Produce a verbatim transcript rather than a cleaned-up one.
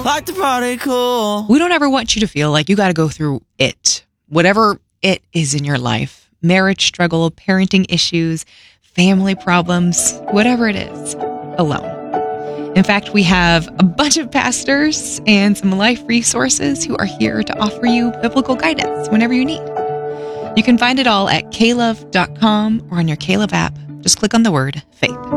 Like the party cool. We don't ever want you to feel like you got to go through it. Whatever it is in your life, marriage struggle, parenting issues, family problems, whatever it is, alone. In fact, we have a bunch of pastors and some life resources who are here to offer you biblical guidance whenever you need. You can find it all at k love dot com or on your K-Love app. Just click on the word faith.